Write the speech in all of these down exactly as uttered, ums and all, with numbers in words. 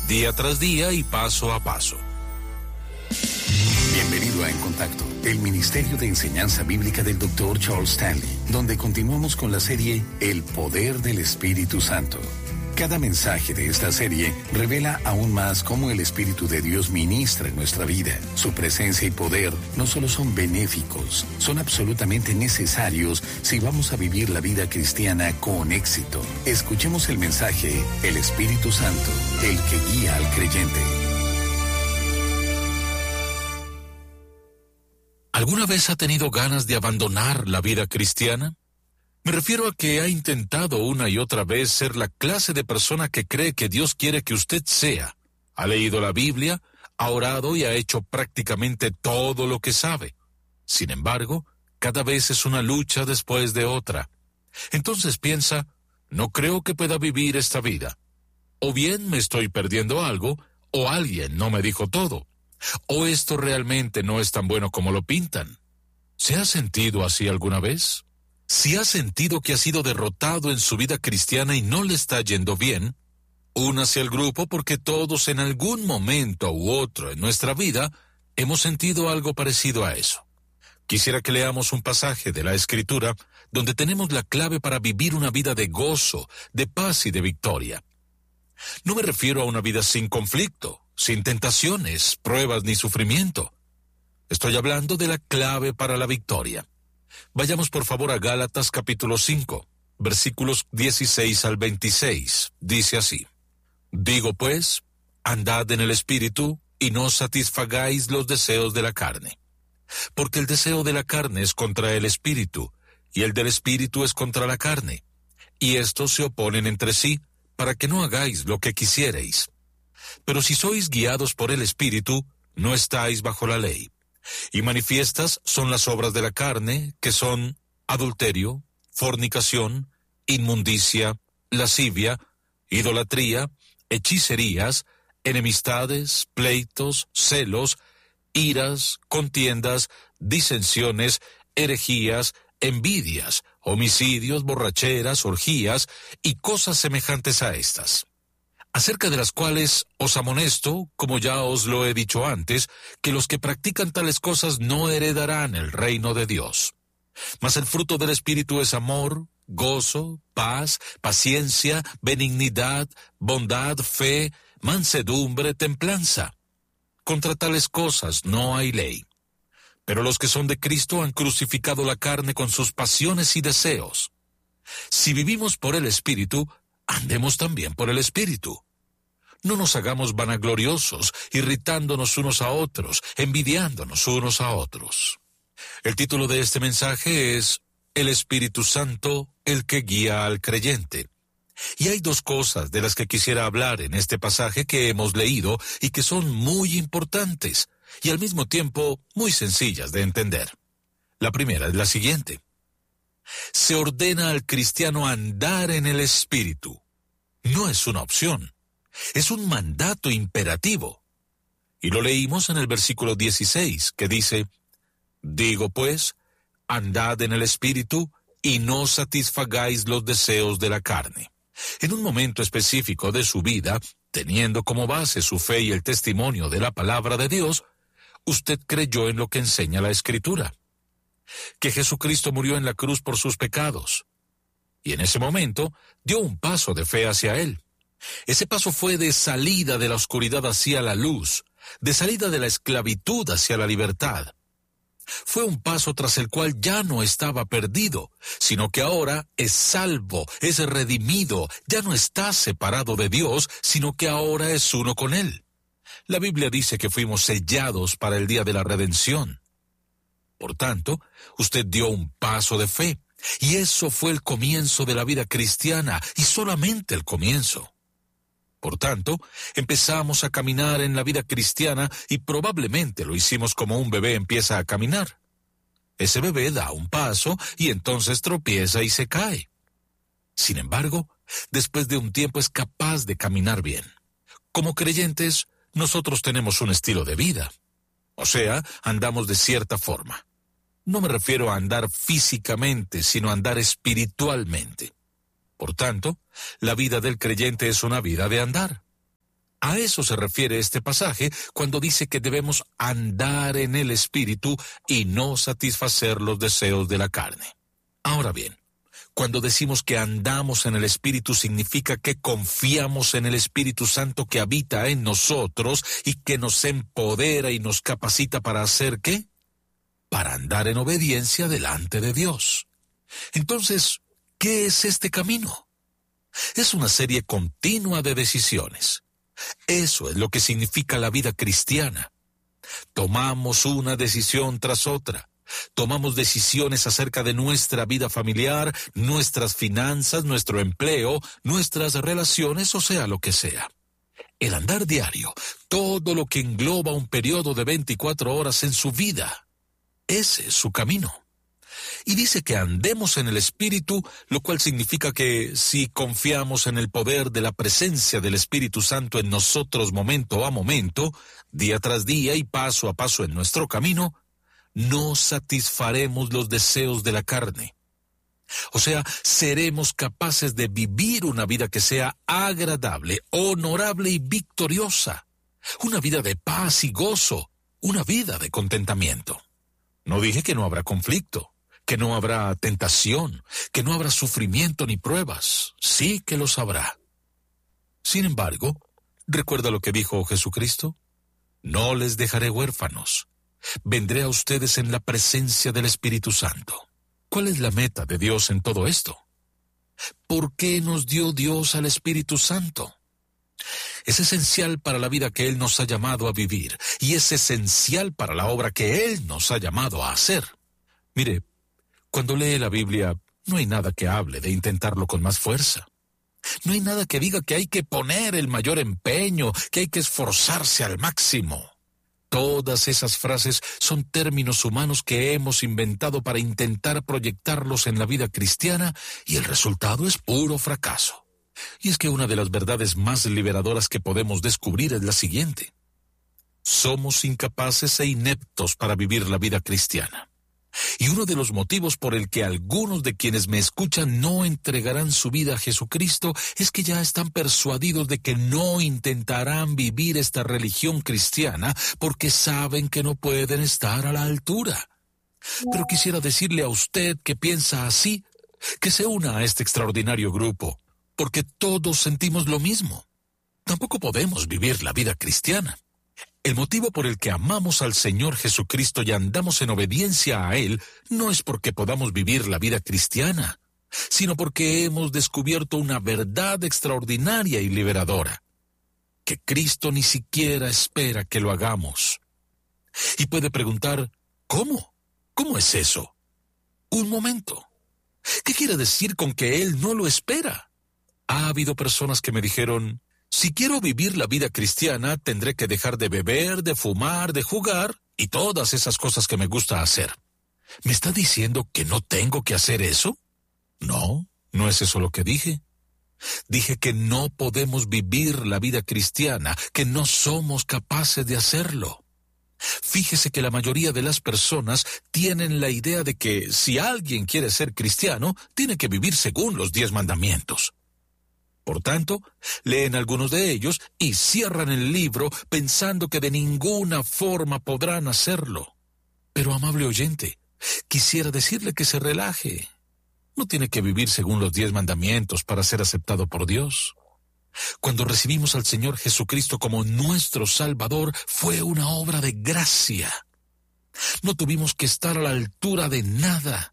día tras día y paso a paso. Bienvenido a En Contacto, el Ministerio de Enseñanza Bíblica del doctor Charles Stanley, donde continuamos con la serie El Poder del Espíritu Santo. Cada mensaje de esta serie revela aún más cómo el Espíritu de Dios ministra en nuestra vida. Su presencia y poder no solo son benéficos, son absolutamente necesarios si vamos a vivir la vida cristiana con éxito. Escuchemos el mensaje El Espíritu Santo, el que guía al creyente. ¿Alguna vez ha tenido ganas de abandonar la vida cristiana? Me refiero a que ha intentado una y otra vez ser la clase de persona que cree que Dios quiere que usted sea. Ha leído la Biblia, ha orado y ha hecho prácticamente todo lo que sabe. Sin embargo, cada vez es una lucha después de otra. Entonces piensa, no creo que pueda vivir esta vida. O bien me estoy perdiendo algo, o alguien no me dijo todo. O esto realmente no es tan bueno como lo pintan. ¿Se ha sentido así alguna vez? Si ha sentido que ha sido derrotado en su vida cristiana y no le está yendo bien, únase al grupo porque todos en algún momento u otro en nuestra vida hemos sentido algo parecido a eso. Quisiera que leamos un pasaje de la Escritura donde tenemos la clave para vivir una vida de gozo, de paz y de victoria. No me refiero a una vida sin conflicto, sin tentaciones, pruebas ni sufrimiento. Estoy hablando de la clave para la victoria. Vayamos por favor a Gálatas capítulo cinco, versículos dieciséis al veintiséis. Dice así: Digo pues, andad en el Espíritu, y no satisfagáis los deseos de la carne. Porque el deseo de la carne es contra el Espíritu, y el del Espíritu es contra la carne. Y estos se oponen entre sí, para que no hagáis lo que quisierais. Pero si sois guiados por el Espíritu, no estáis bajo la ley. Y manifiestas son las obras de la carne, que son adulterio, fornicación, inmundicia, lascivia, idolatría, hechicerías, enemistades, pleitos, celos, iras, contiendas, disensiones, herejías, envidias, homicidios, borracheras, orgías y cosas semejantes a estas, acerca de las cuales os amonesto, como ya os lo he dicho antes, que los que practican tales cosas no heredarán el reino de Dios. Mas el fruto del Espíritu es amor, gozo, paz, paciencia, benignidad, bondad, fe, mansedumbre, templanza. Contra tales cosas no hay ley. Pero los que son de Cristo han crucificado la carne con sus pasiones y deseos. Si vivimos por el Espíritu, andemos también por el Espíritu. No nos hagamos vanagloriosos, irritándonos unos a otros, envidiándonos unos a otros. El título de este mensaje es El Espíritu Santo, el que guía al creyente. Y hay dos cosas de las que quisiera hablar en este pasaje que hemos leído y que son muy importantes y al mismo tiempo muy sencillas de entender. La primera es la siguiente. Se ordena al cristiano andar en el Espíritu. No es una opción. Es un mandato imperativo. Y lo leímos en el versículo dieciséis, que dice, Digo pues, andad en el Espíritu, y no satisfagáis los deseos de la carne. En un momento específico de su vida, teniendo como base su fe y el testimonio de la palabra de Dios, usted creyó en lo que enseña la Escritura, que Jesucristo murió en la cruz por sus pecados, y en ese momento dio un paso de fe hacia Él. Ese paso fue de salida de la oscuridad hacia la luz, de salida de la esclavitud hacia la libertad. Fue un paso tras el cual ya no estaba perdido, sino que ahora es salvo, es redimido, ya no está separado de Dios, sino que ahora es uno con Él. La Biblia dice que fuimos sellados para el día de la redención. Por tanto, usted dio un paso de fe, y eso fue el comienzo de la vida cristiana, y solamente el comienzo. Por tanto, empezamos a caminar en la vida cristiana y probablemente lo hicimos como un bebé empieza a caminar. Ese bebé da un paso y entonces tropieza y se cae. Sin embargo, después de un tiempo es capaz de caminar bien. Como creyentes, nosotros tenemos un estilo de vida. O sea, andamos de cierta forma. No me refiero a andar físicamente, sino a andar espiritualmente. Por tanto, la vida del creyente es una vida de andar. A eso se refiere este pasaje cuando dice que debemos andar en el Espíritu y no satisfacer los deseos de la carne. Ahora bien, cuando decimos que andamos en el Espíritu significa que confiamos en el Espíritu Santo que habita en nosotros y que nos empodera y nos capacita para hacer ¿qué? Para andar en obediencia delante de Dios. Entonces, ¿qué es este camino? Es una serie continua de decisiones. Eso es lo que significa la vida cristiana. Tomamos una decisión tras otra. Tomamos decisiones acerca de nuestra vida familiar, nuestras finanzas, nuestro empleo, nuestras relaciones, o sea, lo que sea. El andar diario, todo lo que engloba un periodo de veinticuatro horas en su vida. Ese es su camino. Y dice que andemos en el Espíritu, lo cual significa que si confiamos en el poder de la presencia del Espíritu Santo en nosotros momento a momento, día tras día y paso a paso en nuestro camino, no satisfaremos los deseos de la carne. O sea, seremos capaces de vivir una vida que sea agradable, honorable y victoriosa. Una vida de paz y gozo, una vida de contentamiento. No dije que no habrá conflicto, que no habrá tentación, que no habrá sufrimiento ni pruebas. Sí que los habrá. Sin embargo, ¿recuerda lo que dijo Jesucristo? No les dejaré huérfanos. Vendré a ustedes en la presencia del Espíritu Santo. ¿Cuál es la meta de Dios en todo esto? ¿Por qué nos dio Dios al Espíritu Santo? Es esencial para la vida que Él nos ha llamado a vivir y es esencial para la obra que Él nos ha llamado a hacer. Mire, cuando lee la Biblia, no hay nada que hable de intentarlo con más fuerza. No hay nada que diga que hay que poner el mayor empeño, que hay que esforzarse al máximo. Todas esas frases son términos humanos que hemos inventado para intentar proyectarlos en la vida cristiana y el resultado es puro fracaso. Y es que una de las verdades más liberadoras que podemos descubrir es la siguiente. Somos incapaces e ineptos para vivir la vida cristiana. Y uno de los motivos por el que algunos de quienes me escuchan no entregarán su vida a Jesucristo es que ya están persuadidos de que no intentarán vivir esta religión cristiana porque saben que no pueden estar a la altura. Pero quisiera decirle a usted que piensa así, que se una a este extraordinario grupo, porque todos sentimos lo mismo. Tampoco podemos vivir la vida cristiana. El motivo por el que amamos al Señor Jesucristo y andamos en obediencia a Él no es porque podamos vivir la vida cristiana, sino porque hemos descubierto una verdad extraordinaria y liberadora, que Cristo ni siquiera espera que lo hagamos. Y puede preguntar, ¿cómo? ¿Cómo es eso? Un momento. ¿Qué quiere decir con que Él no lo espera? Ha habido personas que me dijeron, si quiero vivir la vida cristiana, tendré que dejar de beber, de fumar, de jugar y todas esas cosas que me gusta hacer. ¿Me está diciendo que no tengo que hacer eso? No, no es eso lo que dije. Dije que no podemos vivir la vida cristiana, que no somos capaces de hacerlo. Fíjese que la mayoría de las personas tienen la idea de que si alguien quiere ser cristiano, tiene que vivir según los diez mandamientos. Por tanto, leen algunos de ellos y cierran el libro pensando que de ninguna forma podrán hacerlo. Pero, amable oyente, quisiera decirle que se relaje. No tiene que vivir según los diez mandamientos para ser aceptado por Dios. Cuando recibimos al Señor Jesucristo como nuestro Salvador, fue una obra de gracia. No tuvimos que estar a la altura de nada.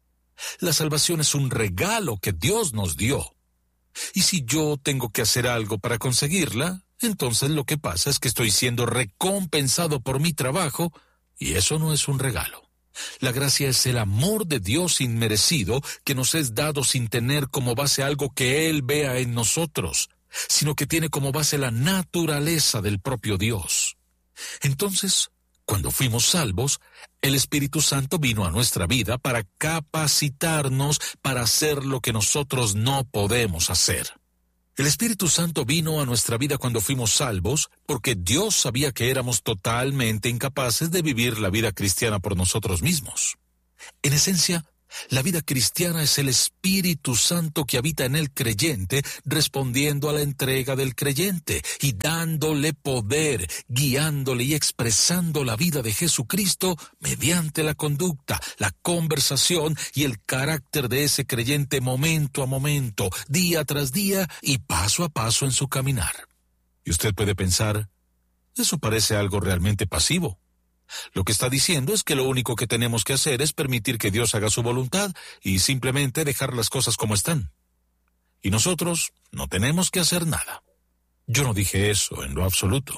La salvación es un regalo que Dios nos dio. Y si yo tengo que hacer algo para conseguirla, entonces lo que pasa es que estoy siendo recompensado por mi trabajo, y eso no es un regalo. La gracia es el amor de Dios inmerecido que nos es dado sin tener como base algo que Él vea en nosotros, sino que tiene como base la naturaleza del propio Dios. Entonces, cuando fuimos salvos, el Espíritu Santo vino a nuestra vida para capacitarnos para hacer lo que nosotros no podemos hacer. El Espíritu Santo vino a nuestra vida cuando fuimos salvos porque Dios sabía que éramos totalmente incapaces de vivir la vida cristiana por nosotros mismos. En esencia, La vida cristiana es el Espíritu Santo que habita en el creyente, respondiendo a la entrega del creyente y dándole poder, guiándole y expresando la vida de Jesucristo mediante la conducta, la conversación y el carácter de ese creyente momento a momento, día tras día y paso a paso en su caminar. Y usted puede pensar, eso parece algo realmente pasivo. Lo que está diciendo es que lo único que tenemos que hacer es permitir que Dios haga su voluntad y simplemente dejar las cosas como están. Y nosotros no tenemos que hacer nada. Yo no dije eso en lo absoluto.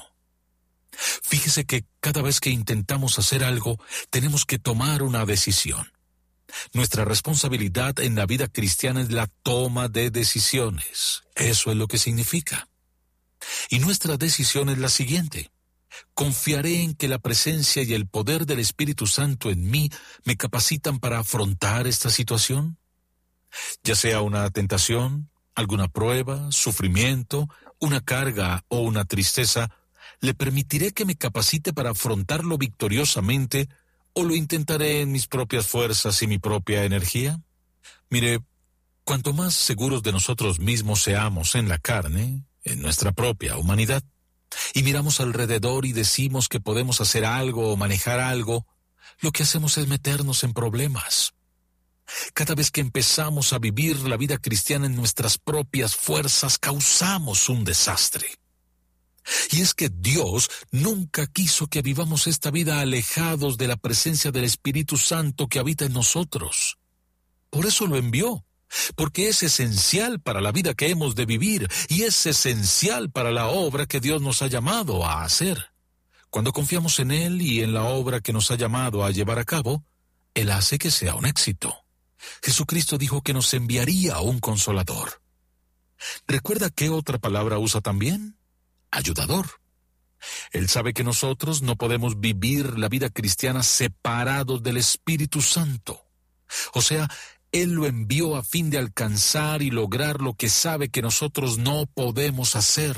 Fíjese que cada vez que intentamos hacer algo, tenemos que tomar una decisión. Nuestra responsabilidad en la vida cristiana es la toma de decisiones. Eso es lo que significa. Y nuestra decisión es la siguiente. ¿Confiaré en que la presencia y el poder del Espíritu Santo en mí me capacitan para afrontar esta situación? Ya sea una tentación, alguna prueba, sufrimiento, una carga o una tristeza, ¿le permitiré que me capacite para afrontarlo victoriosamente o lo intentaré en mis propias fuerzas y mi propia energía? Mire, cuanto más seguros de nosotros mismos seamos en la carne, en nuestra propia humanidad, y miramos alrededor y decimos que podemos hacer algo o manejar algo, lo que hacemos es meternos en problemas. Cada vez que empezamos a vivir la vida cristiana en nuestras propias fuerzas, causamos un desastre. Y es que Dios nunca quiso que vivamos esta vida alejados de la presencia del Espíritu Santo que habita en nosotros. Por eso lo envió. Porque es esencial para la vida que hemos de vivir y es esencial para la obra que Dios nos ha llamado a hacer. Cuando confiamos en Él y en la obra que nos ha llamado a llevar a cabo, Él hace que sea un éxito. Jesucristo dijo que nos enviaría un consolador. ¿Recuerda qué otra palabra usa también? Ayudador. Él sabe que nosotros no podemos vivir la vida cristiana separados del Espíritu Santo. O sea, Él lo envió a fin de alcanzar y lograr lo que sabe que nosotros no podemos hacer.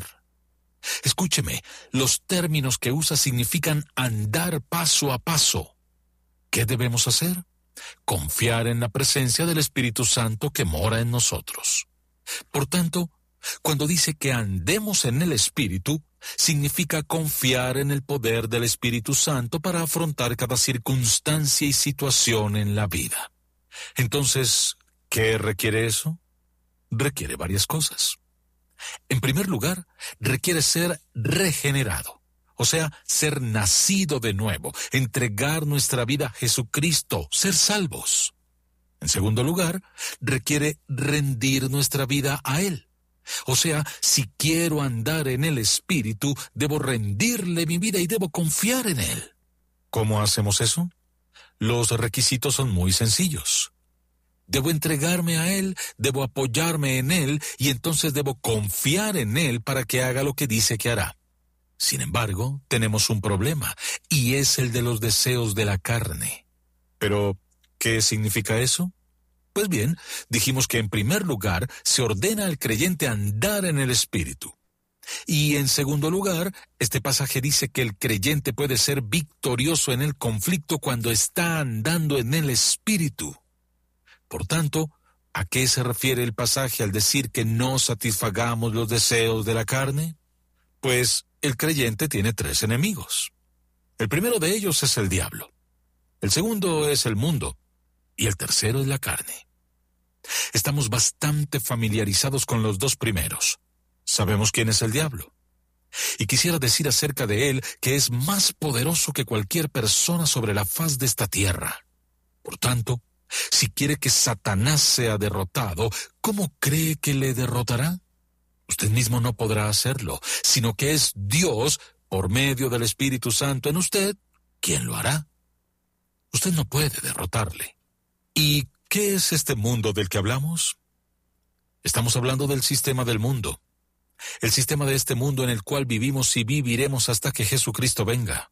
Escúcheme, los términos que usa significan andar paso a paso. ¿Qué debemos hacer? Confiar en la presencia del Espíritu Santo que mora en nosotros. Por tanto, cuando dice que andemos en el Espíritu, significa confiar en el poder del Espíritu Santo para afrontar cada circunstancia y situación en la vida. Entonces, ¿qué requiere eso? Requiere varias cosas. En primer lugar, requiere ser regenerado, o sea, ser nacido de nuevo, entregar nuestra vida a Jesucristo, ser salvos. En segundo lugar, requiere rendir nuestra vida a Él. O sea, si quiero andar en el Espíritu, debo rendirle mi vida y debo confiar en Él. ¿Cómo hacemos eso? Los requisitos son muy sencillos. Debo entregarme a Él, debo apoyarme en Él y entonces debo confiar en Él para que haga lo que dice que hará. Sin embargo, tenemos un problema y es el de los deseos de la carne. Pero, ¿qué significa eso? Pues bien, dijimos que en primer lugar se ordena al creyente andar en el Espíritu. Y en segundo lugar, este pasaje dice que el creyente puede ser victorioso en el conflicto cuando está andando en el Espíritu. Por tanto, ¿a qué se refiere el pasaje al decir que no satisfagamos los deseos de la carne? Pues el creyente tiene tres enemigos. El primero de ellos es el diablo. El segundo es el mundo. Y el tercero es la carne. Estamos bastante familiarizados con los dos primeros. Sabemos quién es el diablo. Y quisiera decir acerca de él que es más poderoso que cualquier persona sobre la faz de esta tierra. Por tanto, si quiere que Satanás sea derrotado, ¿cómo cree que le derrotará? Usted mismo no podrá hacerlo, sino que es Dios, por medio del Espíritu Santo en usted, quien lo hará. Usted no puede derrotarle. ¿Y qué es este mundo del que hablamos? Estamos hablando del sistema del mundo. El sistema de este mundo en el cual vivimos y viviremos hasta que Jesucristo venga.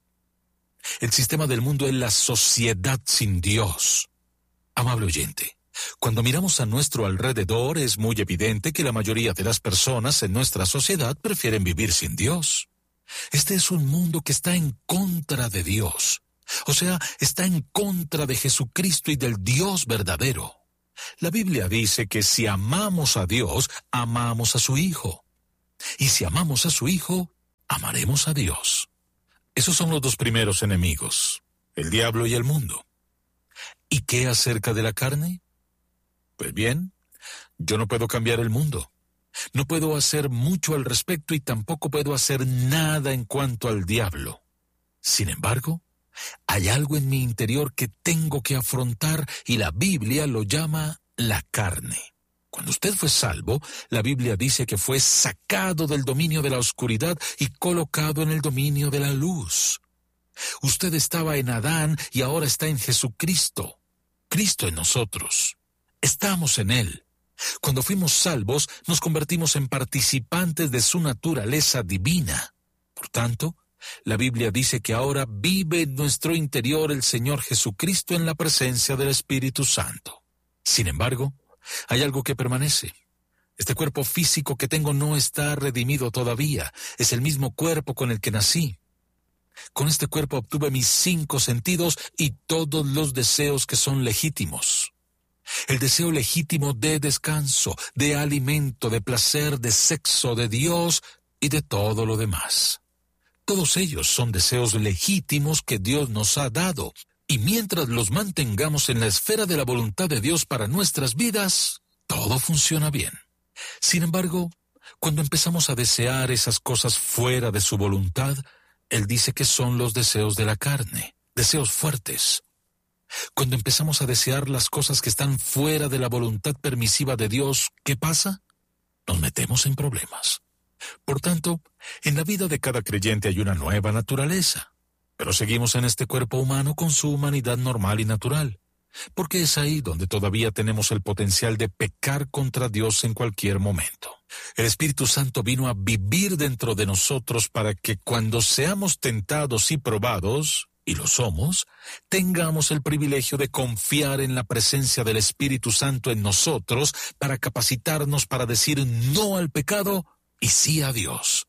El sistema del mundo es la sociedad sin Dios. Amable oyente, cuando miramos a nuestro alrededor es muy evidente que la mayoría de las personas en nuestra sociedad prefieren vivir sin Dios. Este es un mundo que está en contra de Dios. O sea, está en contra de Jesucristo y del Dios verdadero. La Biblia dice que si amamos a Dios, amamos a su Hijo. Y si amamos a su Hijo, amaremos a Dios. Esos son los dos primeros enemigos, el diablo y el mundo. ¿Y qué acerca de la carne? Pues bien, yo no puedo cambiar el mundo. No puedo hacer mucho al respecto y tampoco puedo hacer nada en cuanto al diablo. Sin embargo, hay algo en mi interior que tengo que afrontar y la Biblia lo llama la carne. Cuando usted fue salvo, la Biblia dice que fue sacado del dominio de la oscuridad y colocado en el dominio de la luz. Usted estaba en Adán y ahora está en Jesucristo. Cristo en nosotros. Estamos en Él. Cuando fuimos salvos, nos convertimos en participantes de su naturaleza divina. Por tanto, la Biblia dice que ahora vive en nuestro interior el Señor Jesucristo en la presencia del Espíritu Santo. Sin embargo, hay algo que permanece. Este cuerpo físico que tengo no está redimido todavía. Es el mismo cuerpo con el que nací. Con este cuerpo obtuve mis cinco sentidos y todos los deseos que son legítimos. El deseo legítimo de descanso, de alimento, de placer, de sexo, de Dios y de todo lo demás. Todos ellos son deseos legítimos que Dios nos ha dado, y mientras los mantengamos en la esfera de la voluntad de Dios para nuestras vidas, todo funciona bien. Sin embargo, cuando empezamos a desear esas cosas fuera de su voluntad, Él dice que son los deseos de la carne, deseos fuertes. Cuando empezamos a desear las cosas que están fuera de la voluntad permisiva de Dios, ¿qué pasa? Nos metemos en problemas. Por tanto, en la vida de cada creyente hay una nueva naturaleza, pero seguimos en este cuerpo humano con su humanidad normal y natural, porque es ahí donde todavía tenemos el potencial de pecar contra Dios en cualquier momento. El Espíritu Santo vino a vivir dentro de nosotros para que cuando seamos tentados y probados, y lo somos, tengamos el privilegio de confiar en la presencia del Espíritu Santo en nosotros para capacitarnos para decir no al pecado y sí a Dios.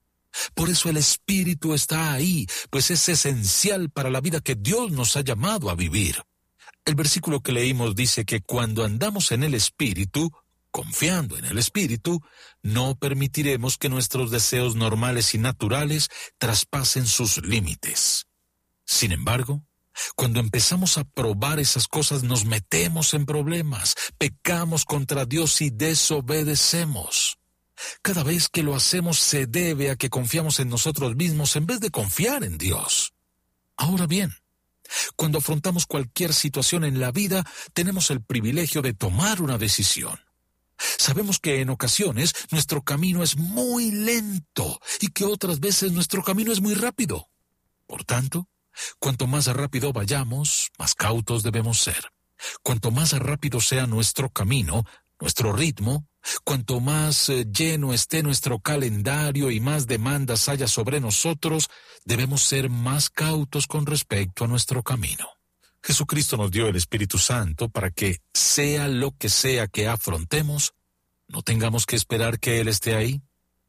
Por eso el Espíritu está ahí, pues es esencial para la vida que Dios nos ha llamado a vivir. El versículo que leímos dice que cuando andamos en el Espíritu, confiando en el Espíritu, no permitiremos que nuestros deseos normales y naturales traspasen sus límites. Sin embargo, cuando empezamos a probar esas cosas nos metemos en problemas, pecamos contra Dios y desobedecemos. Cada vez que lo hacemos se debe a que confiamos en nosotros mismos en vez de confiar en Dios. Ahora bien, cuando afrontamos cualquier situación en la vida, tenemos el privilegio de tomar una decisión. Sabemos que en ocasiones nuestro camino es muy lento y que otras veces nuestro camino es muy rápido. Por tanto, cuanto más rápido vayamos, más cautos debemos ser. Cuanto más rápido sea nuestro camino, nuestro ritmo, cuanto más eh, lleno esté nuestro calendario y más demandas haya sobre nosotros, debemos ser más cautos con respecto a nuestro camino. Jesucristo nos dio el Espíritu Santo para que, sea lo que sea que afrontemos, no tengamos que esperar que Él esté ahí.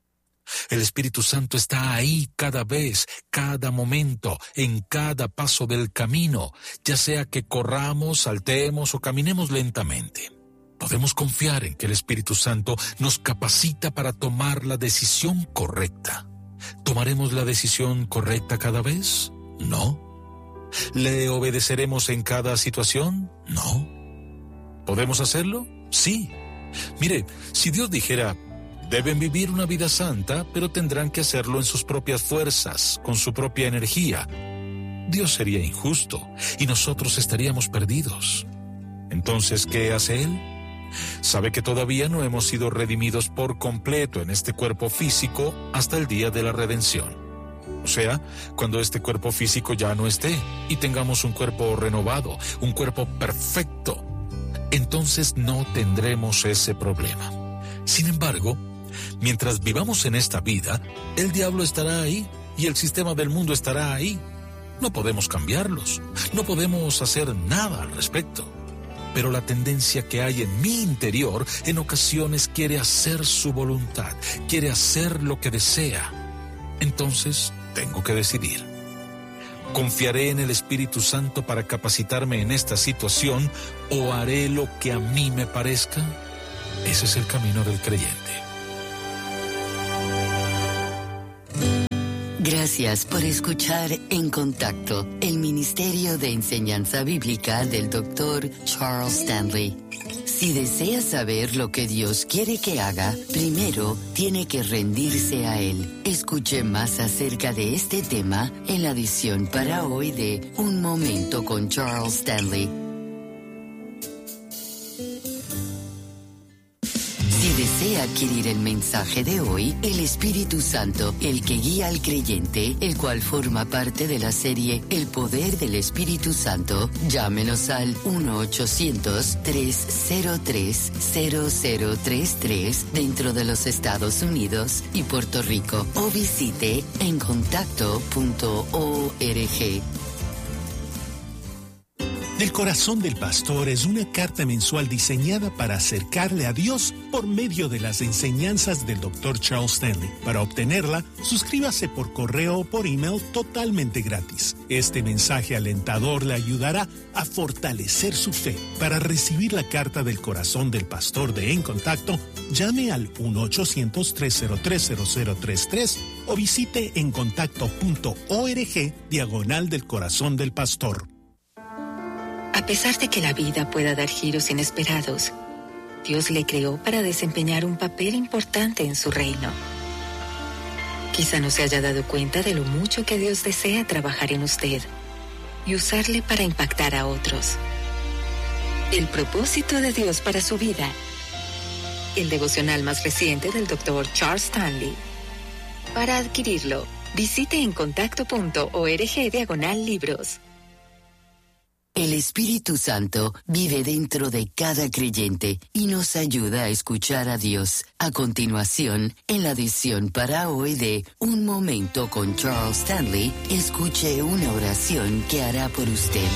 El Espíritu Santo está ahí cada vez, cada momento, en cada paso del camino, ya sea que corramos, saltemos o caminemos lentamente. Podemos confiar en que el Espíritu Santo nos capacita para tomar la decisión correcta. ¿Tomaremos la decisión correcta cada vez? No. ¿Le obedeceremos en cada situación? No. ¿Podemos hacerlo? Sí. Mire, si Dios dijera: deben vivir una vida santa, pero tendrán que hacerlo en sus propias fuerzas, con su propia energía, Dios sería injusto y nosotros estaríamos perdidos. Entonces, ¿qué hace Él? Sabe que todavía no hemos sido redimidos por completo en este cuerpo físico hasta el día de la redención. O sea, cuando este cuerpo físico ya no esté y tengamos un cuerpo renovado, un cuerpo perfecto, entonces no tendremos ese problema. Sin embargo, mientras vivamos en esta vida, el diablo estará ahí y el sistema del mundo estará ahí. No podemos cambiarlos, no podemos hacer nada al respecto. Pero la tendencia que hay en mi interior en ocasiones quiere hacer su voluntad, quiere hacer lo que desea. Entonces tengo que decidir. ¿Confiaré en el Espíritu Santo para capacitarme en esta situación o haré lo que a mí me parezca? Ese es el camino del creyente. Gracias por escuchar En Contacto, el Ministerio de Enseñanza Bíblica del doctor Charles Stanley. Si desea saber lo que Dios quiere que haga, primero tiene que rendirse a Él. Escuche más acerca de este tema en la edición para hoy de Un Momento con Charles Stanley. Si desea adquirir el mensaje de hoy, el Espíritu Santo, el que guía al creyente, el cual forma parte de la serie El Poder del Espíritu Santo, llámenos al uno ochocientos, tres cero tres, cero cero tres tres dentro de los Estados Unidos y Puerto Rico o visite en contacto punto org. El Corazón del Pastor es una carta mensual diseñada para acercarle a Dios por medio de las enseñanzas del doctor Charles Stanley. Para obtenerla, suscríbase por correo o por email totalmente gratis. Este mensaje alentador le ayudará a fortalecer su fe. Para recibir la carta del Corazón del Pastor de En Contacto, llame al uno ochocientos, tres cero tres, cero cero tres tres o visite en contacto punto org diagonal del Corazón del Pastor. A pesar de que la vida pueda dar giros inesperados, Dios le creó para desempeñar un papel importante en su reino. Quizá no se haya dado cuenta de lo mucho que Dios desea trabajar en usted y usarle para impactar a otros. El propósito de Dios para su vida. El devocional más reciente del doctor Charles Stanley. Para adquirirlo, visite en contacto punto org diagonal libros. El Espíritu Santo vive dentro de cada creyente y nos ayuda a escuchar a Dios. A continuación, en la edición para hoy de Un Momento con Charles Stanley, escuche una oración que hará por usted.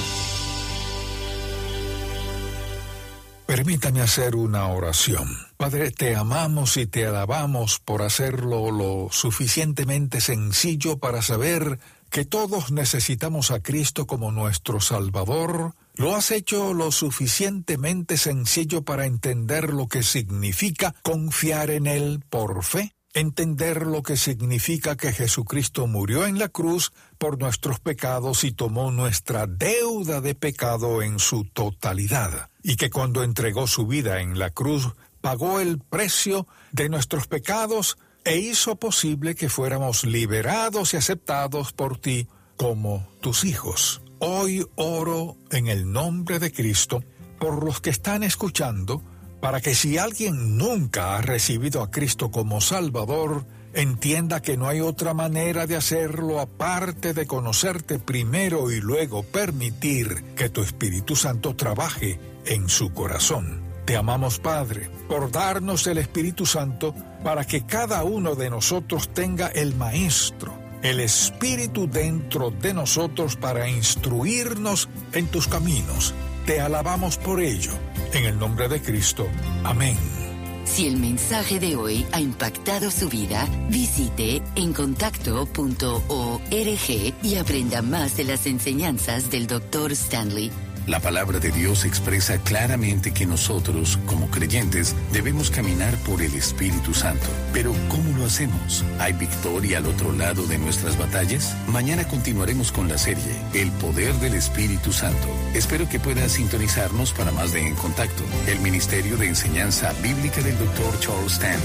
Permítame hacer una oración. Padre, te amamos y te alabamos por hacerlo lo suficientemente sencillo para saber que todos necesitamos a Cristo como nuestro Salvador. Lo has hecho lo suficientemente sencillo para entender lo que significa confiar en Él por fe, entender lo que significa que Jesucristo murió en la cruz por nuestros pecados y tomó nuestra deuda de pecado en su totalidad, y que cuando entregó su vida en la cruz, pagó el precio de nuestros pecados e hizo posible que fuéramos liberados y aceptados por ti como tus hijos. Hoy oro en el nombre de Cristo por los que están escuchando, para que si alguien nunca ha recibido a Cristo como Salvador, entienda que no hay otra manera de hacerlo aparte de conocerte primero y luego permitir que tu Espíritu Santo trabaje en su corazón. Te amamos, Padre, por darnos el Espíritu Santo para que cada uno de nosotros tenga el Maestro, el Espíritu dentro de nosotros para instruirnos en tus caminos. Te alabamos por ello. En el nombre de Cristo. Amén. Si el mensaje de hoy ha impactado su vida, visite en contacto punto org y aprenda más de las enseñanzas del doctor Stanley. La palabra de Dios expresa claramente que nosotros, como creyentes, debemos caminar por el Espíritu Santo. Pero, ¿cómo lo hacemos? ¿Hay victoria al otro lado de nuestras batallas? Mañana continuaremos con la serie El Poder del Espíritu Santo. Espero que puedas sintonizarnos para más de En Contacto, el Ministerio de Enseñanza Bíblica del doctor Charles Stanley.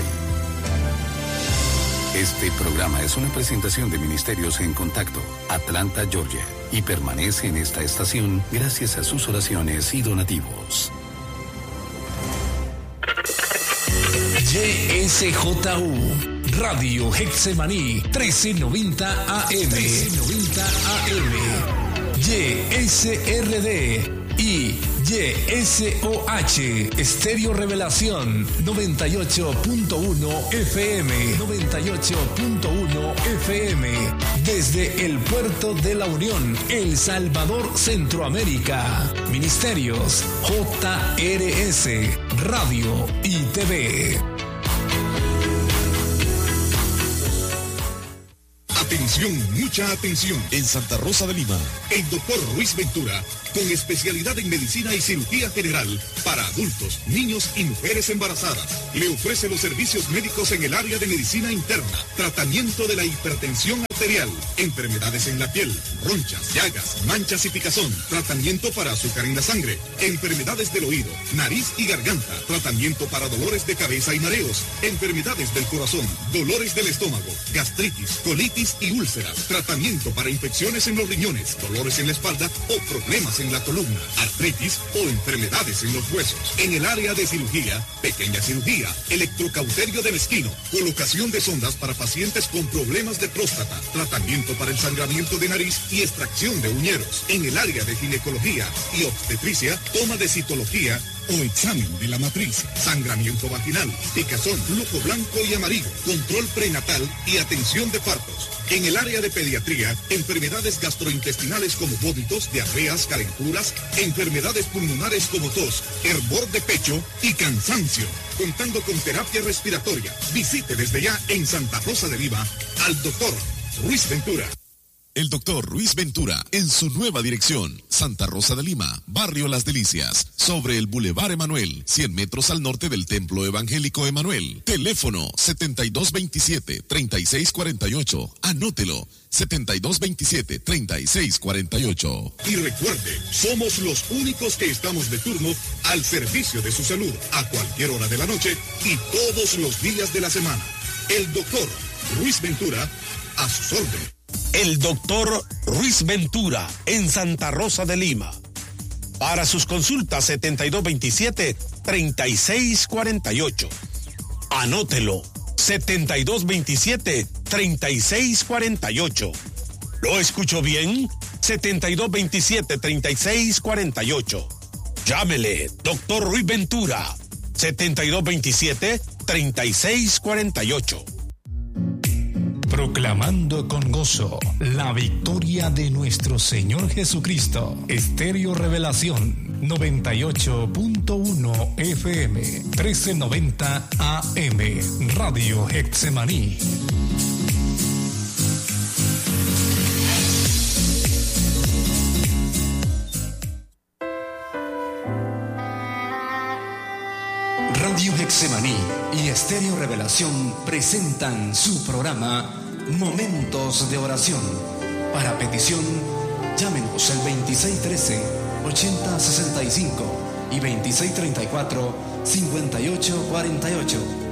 Este programa es una presentación de Ministerios En Contacto, Atlanta, Georgia, y permanece en esta estación gracias a sus oraciones y donativos. Y S J U, Radio Getsemaní, trece noventa A M. trece noventa A M. Y S R D y Y S O H, Estéreo Revelación, noventa y ocho punto uno F M, noventa y ocho punto uno F M, desde el Puerto de la Unión, El Salvador, Centroamérica. Ministerios J R S, Radio y T V. Atención. Atención, mucha atención. En Santa Rosa de Lima, el doctor Ruiz Ventura, con especialidad en medicina y cirugía general para adultos, niños y mujeres embarazadas, le ofrece los servicios médicos en el área de medicina interna, tratamiento de la hipertensión arterial, enfermedades en la piel, ronchas, llagas, manchas y picazón, tratamiento para azúcar en la sangre, enfermedades del oído, nariz y garganta, tratamiento para dolores de cabeza y mareos, enfermedades del corazón, dolores del estómago, gastritis, colitis y úlceras, tratamiento para infecciones en los riñones, dolores en la espalda o problemas en la columna, artritis o enfermedades en los huesos. En el área de cirugía, pequeña cirugía, electrocauterio del esquino, colocación de sondas para pacientes con problemas de próstata, tratamiento para el sangramiento de nariz y extracción de uñeros. En el área de ginecología y obstetricia, toma de citología o examen de la matriz, sangramiento vaginal, picazón, flujo blanco y amarillo, control prenatal y atención de partos. En el área de pediatría, enfermedades gastrointestinales como vómitos, diarreas, calenturas, enfermedades pulmonares como tos, hervor de pecho y cansancio. Contando con terapia respiratoria. Visite desde ya en Santa Rosa de Lima al doctor Ruiz Ventura. El doctor Ruiz Ventura, en su nueva dirección, Santa Rosa de Lima, Barrio Las Delicias, sobre el Boulevard Emanuel, cien metros al norte del Templo Evangélico Emanuel. Teléfono setenta y dos veintisiete, treinta y seis cuarenta y ocho. Anótelo, setenta y dos veintisiete, treinta y seis cuarenta y ocho. Y recuerde, somos los únicos que estamos de turno al servicio de su salud, a cualquier hora de la noche y todos los días de la semana. El doctor Ruiz Ventura, a sus órdenes. El doctor Ruiz Ventura, en Santa Rosa de Lima. Para sus consultas, setenta y dos veintisiete, treinta y seis cuarenta y ocho. Anótelo, setenta y dos veintisiete, treinta y seis cuarenta y ocho. ¿Lo escucho bien? setenta y dos veintisiete, treinta y seis cuarenta y ocho. Llámele, doctor Ruiz Ventura, setenta y dos veintisiete, treinta y seis cuarenta y ocho. Proclamando con gozo la victoria de nuestro Señor Jesucristo. Estéreo Revelación noventa y ocho punto uno F M, trece noventa A M, Radio Getsemaní. Radio Getsemaní y Estéreo Revelación presentan su programa Momentos de Oración. Para petición, llámenos al veintiséis trece, ochenta sesenta y cinco y veintiséis treinta y cuatro, cincuenta y ocho cuarenta y ocho.